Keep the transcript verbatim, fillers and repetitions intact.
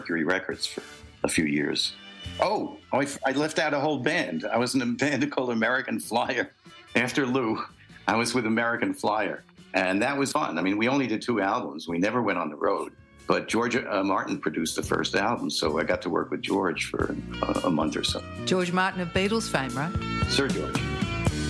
Mercury Records for a few years. Oh, I, I left out a whole band. I was in a band called American Flyer. After Lou, I was with American Flyer, and that was fun. I mean, we only did two albums. We never went on the road. But George uh, Martin produced the first album, so I got to work with George for uh, a month or so. George Martin of Beatles fame, right? Sir George.